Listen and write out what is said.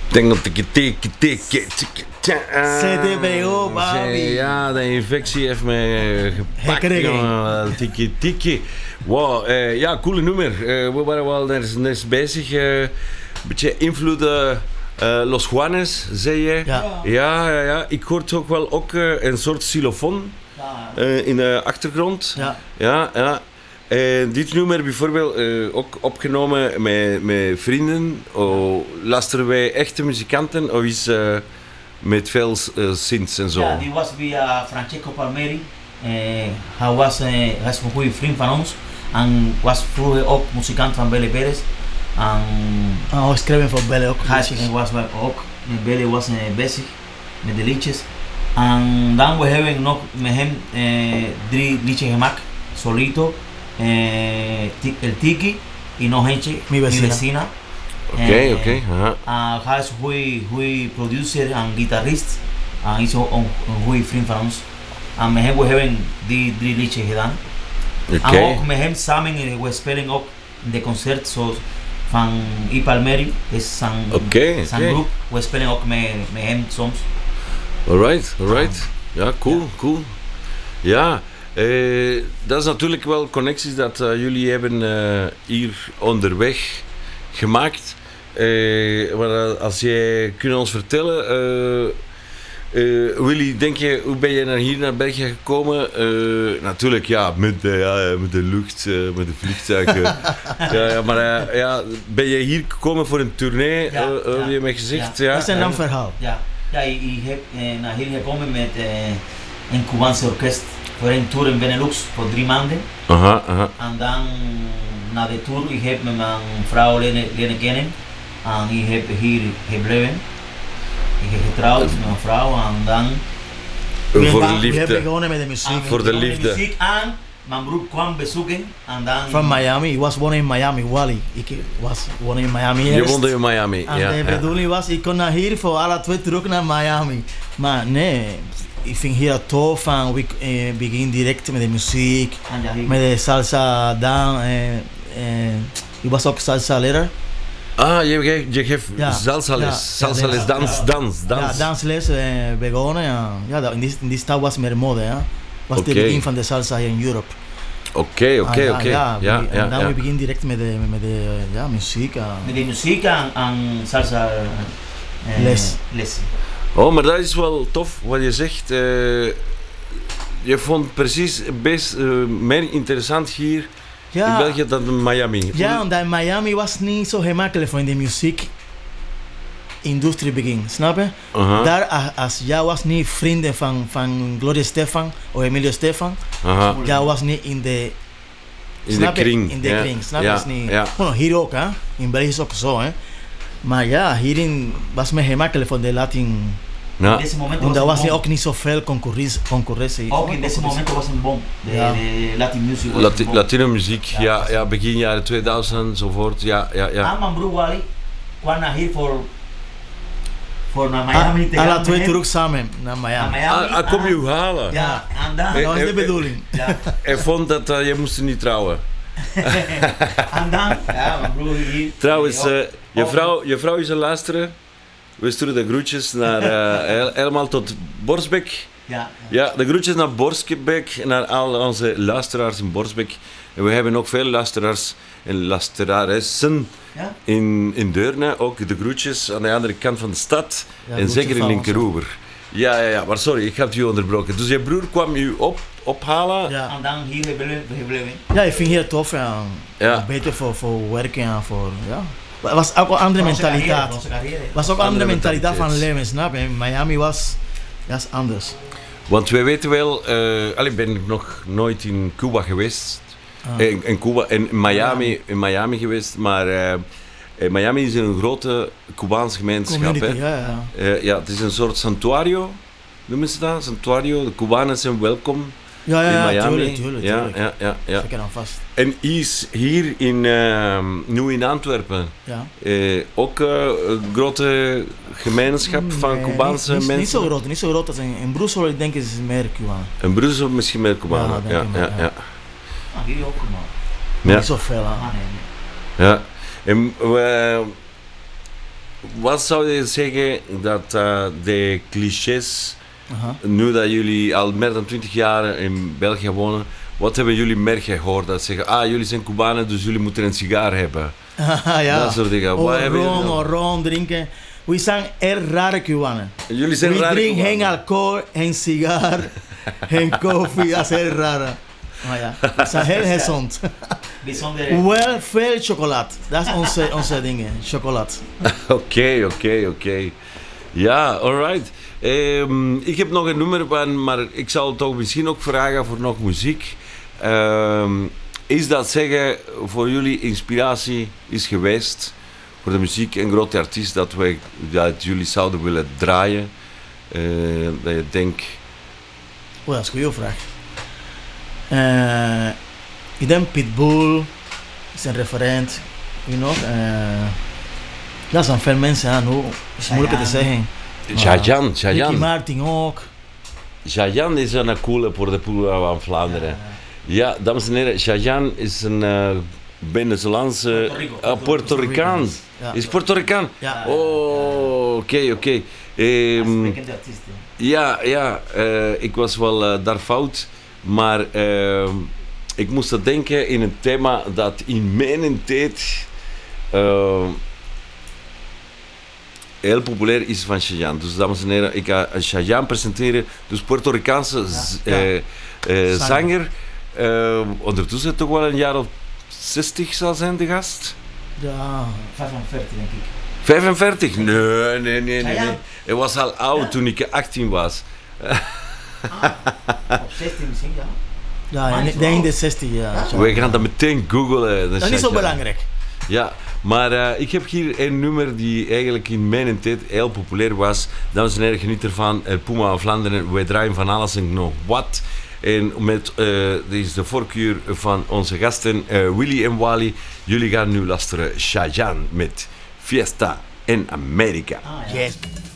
CDBO, baby. Ja, de infectie heeft mij gepakt. Tiki. Wow, ja, coole nummer. We waren wel net bezig. Een beetje invloeden. Los Juanes, zei je? Ja. Ik hoorde ook wel een soort xylofoon in de achtergrond. Ja. Dit nummer bijvoorbeeld ook opgenomen met vrienden. Luisteren wij echte muzikanten of is met veel synths en zo? Ja, die was via Francesco Palmeri. Hij was een goede vriend van ons en was vroeger ook muzikant van Belle Perez. Hij schreef voor Belle ook. Hij was ook met Belle bezig met de liedjes. En dan we hebben nog met hem 3 liedjes gemaakt, solito. El Tiki y nog eentje, Mi Vecina. Oké. Hij is een goede producer en gitarist. Hij is ook een goede vriend van ons. En met hem we hebben die 3 liedjes gedaan. En ook met hem samen we spelen ook in de concert van I Palmeri. Dat is zijn groep. We spelen ook met hem soms. Alright. Ja, cool. Ja. Dat is natuurlijk wel connecties dat jullie hebben hier onderweg gemaakt. Maar als jij kunt ons vertellen, Willy, denk je, hoe ben je hier naar België gekomen? Natuurlijk, ja, met de lucht, met de vliegtuigen. Maar ben je hier gekomen voor een tournee? Heb je mij gezegd? Ja. Dat is een lang verhaal. Ja, ik heb naar hier gekomen met een Cubaanse orkest. Voor een tour in Benelux voor 3 maanden. En dan na de tour ik heb met mijn vrouw leren kennen. En ik heb hier gebleven. Ik heb getrouwd met mijn vrouw en dan... Voor de liefde. We hebben begonnen met de muziek. Voor de liefde. Muziek aan. Mijn broer kwam bezoeken en dan... Van Miami. Ik was wonen in Miami, Wally. Ik was wonen in Miami eerst. Je woonde in Miami, en de bedoeling was, ik kon naar hier voor alle 2 terug naar Miami. Maar nee... Ik vind hier tof en we beginnen direct met de muziek, met de salsa dan. Ik was ook salsa leraar. Je geeft salsa les. Salsa les, dans. Ja, dansles begonnen. Ja, in die stad was meer mode. Ja. Was het begin van de salsa hier in Europa. Oké. En dan we beginnen direct met de muziek. Met de muziek en salsa les. Oh, maar dat is wel tof wat je zegt. Je vond precies best meer interessant hier in België dan in Miami. Ja, omdat Miami was niet zo gemakkelijk voor in de muziekindustrie begin, snap je? Daar, als jij was niet vrienden van Gloria Estefan of Emilio Estefan, jij was niet in de kring. In de kring, snap je? Bueno, hier ook, hè? In België is ook zo, hè? Maar ja, hierin was het gemakkelijk voor de Latin. In deze moment was ook niet zoveel concurrentie. Ook in deze moment was een bom. De Latin muziek. Latino muziek, ja, begin jaren 2000 enzovoort. Ja. En mijn broer Wally kwam naar hier voor naar Miami te gaan. Alle 2 terug samen naar Miami. Kom je halen? Ja, en dan. Dat was de bedoeling. Hij vond dat je moest niet trouwen. En dan, mijn broer hier. Trouwens, je vrouw is een luisteren. We sturen de groetjes naar helemaal tot Borsbeek. Ja, de groetjes naar Borsbeek, naar al onze luisteraars in Borsbeek. En we hebben ook veel luisteraars en luisteraressen in Deurne. Ook de groetjes aan de andere kant van de stad. En zeker in Linkeroever. Ja, maar sorry, ik heb je onderbroken. Dus je broer kwam u ophalen? Ja. En dan hier gebleven. Ja, ik vind hier tof. Beter voor werken en voor... Ja. Het was ook een andere mentaliteit. Het was ook een andere mentaliteit van leven, snap je? Miami was anders. Want wij weten wel, ik ben nog nooit in Cuba geweest. In Miami geweest, maar Miami is een grote Cubaanse gemeenschap. Het is een soort santuario, noemen ze dat? Santuario, de Cubanen zijn welkom. In Miami. Tuurlijk. Zeker aan vast. En is hier nu in Antwerpen ook een grote gemeenschap van Cubaanse mensen? Niet zo groot als in Brussel, ik denk is het meer Cubanen. In Brussel misschien meer Cubanen, ja. Hier ook Cubanen. Niet zoveel aan. Ja. En wat zou je zeggen dat de clichés, nu dat jullie al meer dan 20 jaar in België wonen, wat hebben jullie meer gehoord? Dat zeggen, jullie zijn Cubanen, dus jullie moeten een sigaar hebben. Ja, dat soort dingen. Ron drinken. We zijn erg rare Cubanen. Jullie zijn rare Cubanen. We drinken geen alcohol, geen sigaar, geen koffie, dat is heel raar. Maar ja, dat is heel gezond. Wel, veel chocolade. Dat is onze dingen, chocolade. Oké. Ja, alright. Ik heb nog een nummer, maar ik zal toch misschien ook vragen voor nog muziek. Is dat zeggen voor jullie inspiratie is geweest voor de muziek, een grote artiest dat jullie zouden willen draaien? Dat je denkt... Dat is een goede vraag. Ik denk Pitbull is een referent. Dat zijn veel mensen, dat is moeilijk te zeggen. Chayanne. Ricky Martin ook. Chayanne is een coole voor de poel van Vlaanderen. Ja, dames en heren, Chayanne is een Venezolaanse... Puerto Ricaan. Ja. Is Puerto Ricaan? Ja. Oh, oké. Bekende artiest. Ja, ik was wel daar fout, maar ik moest denken in een thema dat in mijn tijd heel populair is van Chayanne. Dus dames en heren, ik ga Chayanne presenteren, dus Puerto Ricaanse zanger. Ondertussen toch wel een jaar of 60 zal zijn de gast? Ja, 45 denk ik. 45? Nee. Hij was al oud toen ik 18 was. Op 16 misschien, ja. Ja, ik denk de 60, ja. We gaan dat meteen googlen. Dat is niet zo belangrijk. Ja, maar ik heb hier een nummer die eigenlijk in mijn tijd heel populair was. Dames en heren, geniet ervan. El Puma van Vlaanderen, wij draaien van alles en nog wat. En met dit is de voorkeur van onze gasten Willy en Wally. Jullie gaan nu luisteren Chayanne met Fiesta in Amerika. Yes.